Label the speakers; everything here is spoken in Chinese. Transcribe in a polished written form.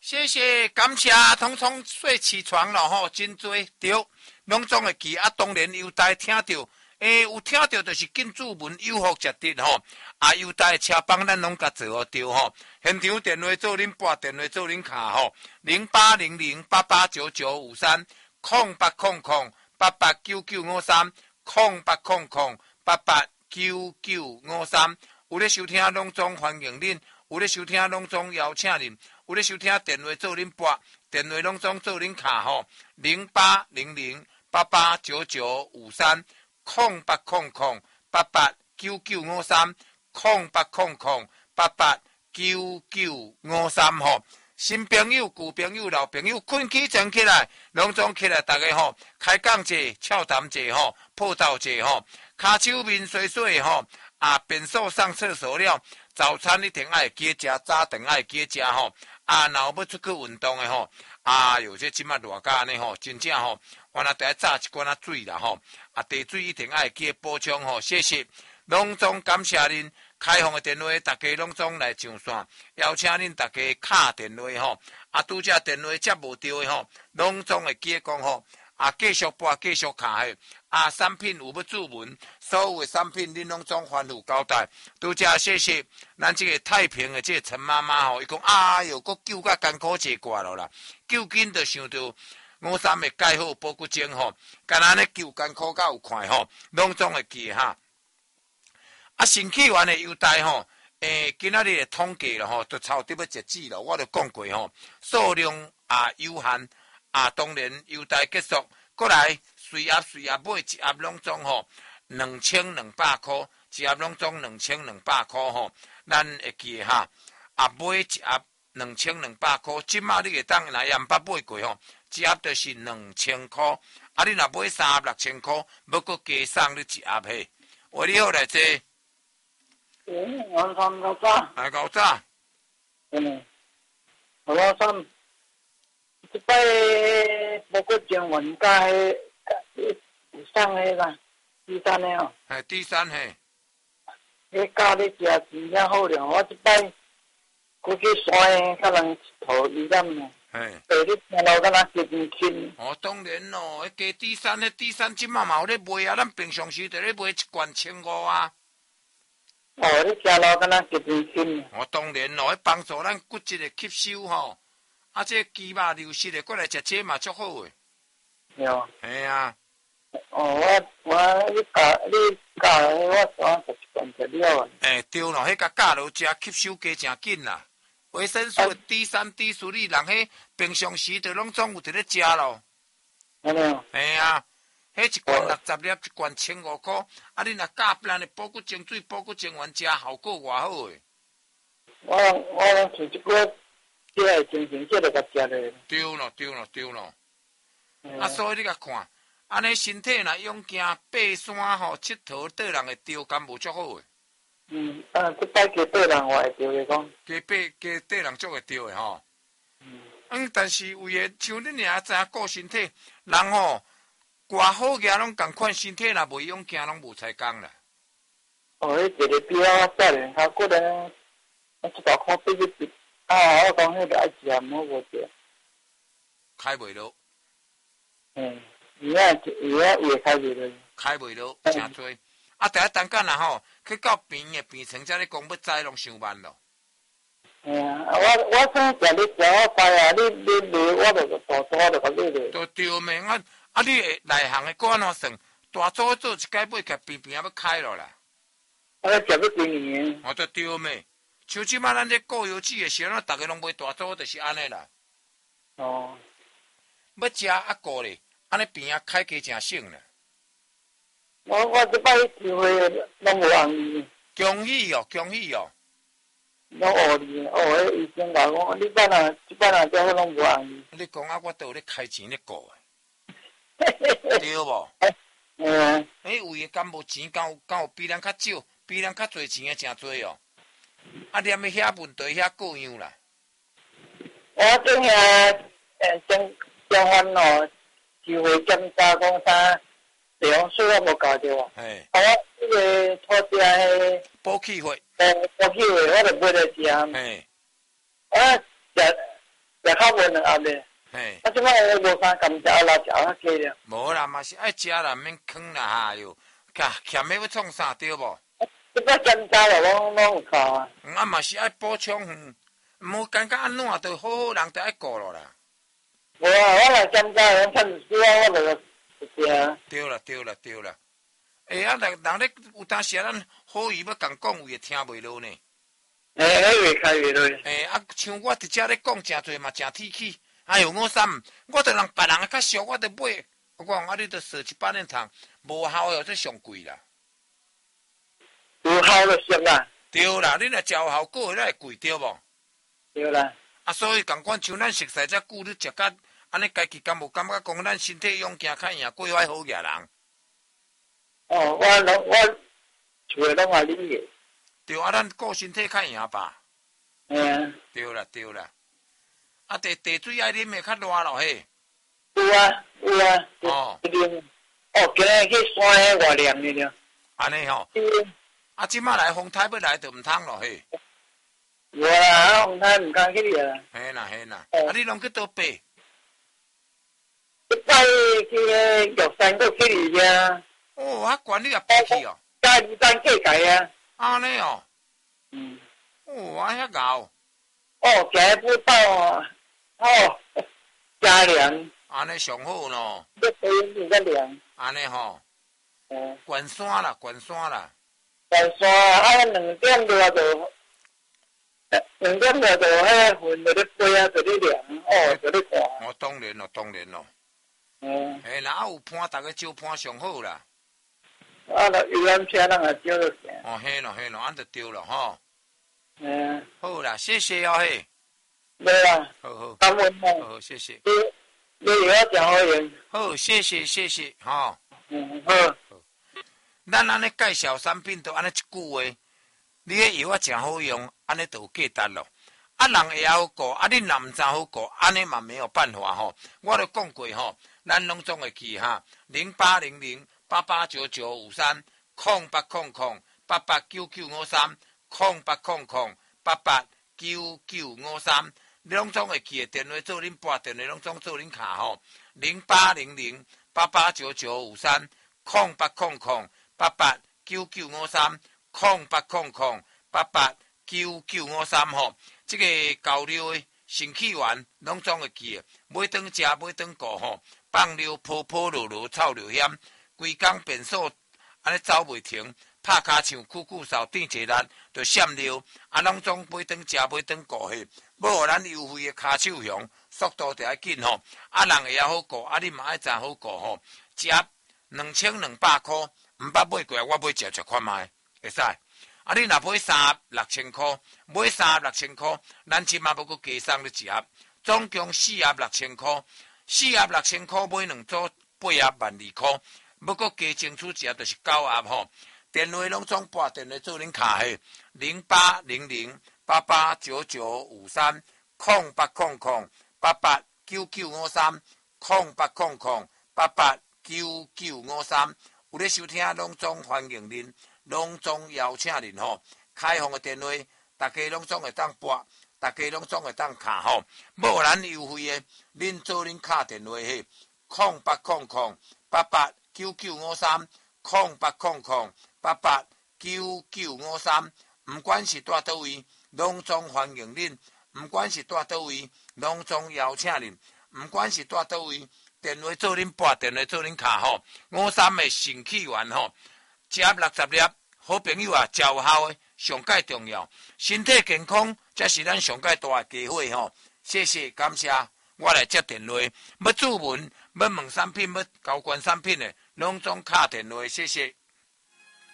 Speaker 1: 谢谢，感谢，通通睡起床了吼，真多对，拢总会记啊。当然优待听到，有听到就是紧注文有福食得吼。啊，优待车帮咱拢甲做对吼。现场电话做恁拨，电话做恁卡吼，0800889953 0800889953 0800889953。有咧收听拢总欢迎恁，有咧收听拢总邀请恁。有咧收听电话做恁拨，电话拢总做恁卡吼，0800889953 0800889953 0800889953吼。新朋友、旧朋友、老朋友，困起床起来，拢总起来，大家吼开讲者、俏谈者吼、报道者吼，骹手面洗洗吼，啊，便所上厕所了，早餐一定爱记食，早顿爱记食吼。啊，若有要出去运动的吼，啊，有这即马热甲安尼吼，真正吼，原来得炸一罐仔水啦吼，啊，茶水一定爱记补充吼，谢谢，拢总感谢恁开放的电话，大家拢总来上线，邀请恁大家敲电话吼，啊，拄则电话接无到的吼，拢总会记讲吼，啊，继续拨，继续敲的。啊，产品有要注文，所有的产品恁拢总反复交代。拄则谢谢咱这个太平的这个陈妈妈吼，伊讲哎哟，佫救甲艰苦一挂咯啦，救紧就想到53的钙好保骨精吼，干安尼救艰苦甲有快吼，拢总会记哈。啊，新起源的优待吼，今仔日的统计咯吼，都差不多要截止了，我都讲过吼，数量啊有限啊，当然优待结束，过来。随盒买一盒拢总吼2200块，一盒拢总2200块吼，咱会记哈。啊，买一盒2200块，即马你会当若盐巴买过吼，一盒就是2000块。啊，你若买3盒6000块，要搁加送你一盒嘿。喂，你好来坐。
Speaker 2: 我三个早。
Speaker 1: 来搞早。
Speaker 2: 我三，一摆无过前文甲迄。上迄啦，第三个哦。
Speaker 1: 第三嘿。
Speaker 2: 迄教你食真正好了，我一摆过去山较人头伊咱呢。你听到敢若真轻。
Speaker 1: 哦，当然咯，迄第三即马嘛有咧卖啊，咱平常时就咧卖一罐1500啊。
Speaker 2: 哦，你听到敢若真轻。
Speaker 1: 哦，当然咯，迄帮助咱骨质的吸收吼，啊，这肌肉流失的，过来食这嘛足好诶。
Speaker 2: 哟。
Speaker 1: 嘿啊。
Speaker 2: 哦，你教我昨11罐食了。
Speaker 1: 对咯，迄甲教落食吸收加诚紧啦。维生素 D3、D 属你人迄平常时就拢总有伫咧食咯。
Speaker 2: 安尼哦。
Speaker 1: 嘿啊，迄一罐60粒，一罐1500块。啊，你若加不然的保骨精水、保骨精丸食效果偌好诶。
Speaker 2: 我拢像即个，即个精神这就甲食咧。
Speaker 1: 对咯。啊，所以你甲看。安尼身体若勇行爬山吼，佚佗倒人会着，敢无足好诶？
Speaker 2: 即摆加倒人我会着咧讲。
Speaker 1: 加倒人足会着诶吼。但是为诶像恁也知影顾身体，人吼偌好个拢共款，身体若袂勇行，拢无采工啦。
Speaker 2: 哦，迄一个比我少年，他个人100块买去比，我讲迄个爱食，毋好无食。
Speaker 1: 开袂落。
Speaker 2: 伊也开袂落。
Speaker 1: 开袂落，诚多。啊，第一等间啦吼，去到边层才咧讲要栽拢伤慢咯。
Speaker 2: 我想食你食我知啊，你我就大组就甲你咧。
Speaker 1: 都对咩？啊，你内行诶，安怎算？大组做一摆买起边要开落啦。
Speaker 2: 我食要几年？
Speaker 1: 我都对咩？像即摆咱这过油脂诶时阵，大家拢买大组，就是安尼啦。
Speaker 2: 哦。
Speaker 1: 要食啊过咧。安尼边啊开加诚省啦！
Speaker 2: 我即摆机会拢无红利。
Speaker 1: 恭喜哦！
Speaker 2: 拢学你，迄医生甲我讲，即摆若叫我拢无红利。
Speaker 1: 你讲啊，我都有咧开钱咧顾诶，对无？迄位敢无钱，敢有比咱较少，比咱较侪钱诶，诚多哦。啊，念诶遐问题遐各样啦。
Speaker 2: 我正遐相反哦。机会检查讲啥地方数我无搞着啊！我迄个拖车迄
Speaker 1: 保气血，
Speaker 2: 保气血我就买来食。我食较问了后面。
Speaker 1: 嘿，
Speaker 2: 即摆无啥甘蔗啦，食较济了。
Speaker 1: 无啦，嘛是爱食啦，免囥啦哈哟。欠的要创啥对无？
Speaker 2: 即摆甘蔗咯，拢有靠啊。
Speaker 1: 啊嘛是爱补充，毋感觉安怎，都好好人都爱顾咯啦。
Speaker 2: 无啊，我若甘蔗拢趁少啊，我就食。
Speaker 1: 对啦对啦对啦。啊，人咧有当时咱好语要共讲，有会听袂落呢。
Speaker 2: 迄开袂落。
Speaker 1: 啊，像我伫遮咧讲诚济嘛，诚铁气。哎呦，我三，我着人别人较俗，我着买。我讲啊，你着踅一百年糖，无效哦，这上贵啦。
Speaker 2: 有效就俗啦。
Speaker 1: 对啦，你若食有效果，那会贵对无？
Speaker 2: 对啦。
Speaker 1: 啊，所以共款像咱熟悉遮久，你食甲安尼，家己敢无感觉讲咱身体勇健较赢过歹好野人？
Speaker 2: 哦，我厝诶拢话啉嘅。
Speaker 1: 对啊，咱顾身体较赢吧。对啦对啦。啊，地水爱啉诶较热咯嘿。
Speaker 2: 有啊有啊。
Speaker 1: 哦。
Speaker 2: 今日去山迄外凉嘅了。
Speaker 1: 安尼吼。啊，即摆来风台要来就毋通咯嘿。
Speaker 2: 无啦，风台毋敢去哩。
Speaker 1: 嘿啦。啊，你拢去倒爬？
Speaker 2: 一摆去玉山阁去哩呀。
Speaker 1: 哦，啊，悬你也爬去哦。
Speaker 2: 加二山过界啊。
Speaker 1: 安尼哦。哦，啊，遐高。
Speaker 2: 哦，行步道哦，加凉。
Speaker 1: 安尼上好咯。
Speaker 2: 要爬比较凉。
Speaker 1: 安尼吼。悬山啦。悬山，啊
Speaker 2: 2点多就2点多就迄云就咧飞啊，就咧凉，哦，就咧看。
Speaker 1: 哦，当然咯。若有伴，大家招伴上好啦。
Speaker 2: 啊，游览车人也招就行。
Speaker 1: 哦，嘿咯，安就对咯吼。好啦，谢谢哦嘿。
Speaker 2: 没啦。
Speaker 1: 好。
Speaker 2: 感恩哦。
Speaker 1: 好，谢谢。
Speaker 2: 你以后真好用。
Speaker 1: 好，谢谢吼。
Speaker 2: 好。
Speaker 1: 咱安尼介绍产品都安尼一句话，你迄药啊真好用，安尼就有价值咯。啊，人会晓顾，啊，你若毋知好顾，安尼嘛没有办法吼。我都讲过吼，咱拢总会记哈，0800889953，0800889953，你拢总会记诶。电话做恁拨电话，拢总做恁卡吼，0800889953，0800889953吼。这个交流的生气员拢总会记诶。买顿食，买顿顾吼，放尿泡落，臭流险，规工便所安尼走袂停，拍骹唱久扫顶一力就闪尿，啊，拢总买顿食，买顿顾嘿，要互咱优惠的骹手香，速度就要紧吼。啊，人会晓好顾，啊，你嘛爱真好顾吼。食2200块，毋捌买过，我买食款卖，会使。啊，你若买36000块，买36000块，咱即马要搁加送你一盒，总共4盒6000块，4盒6000块买2组8盒12000块，要搁加争取一盒就是9盒吼。电话拢总拨电话做恁卡嘿，0800889953，0800889953，有咧收听拢总欢迎恁。拢总邀请恁吼，开放的电话，大家拢总会当拨，大家拢总会当卡吼，要互咱优惠的，恁做恁卡电话嘿，0800889953，0800889953，毋管是住倒位，拢总欢迎恁，毋管是住倒位，拢总邀请恁，毋管是住倒位，电话做恁拨，电话做恁卡吼，53的生气员吼，一盒60粒。好朋友啊，食有效的上介重要，身体健康才是咱上介大的机会吼。谢谢，感谢，我来接电话，要注文，要问产品，要交关产品的，拢总敲电话，谢谢。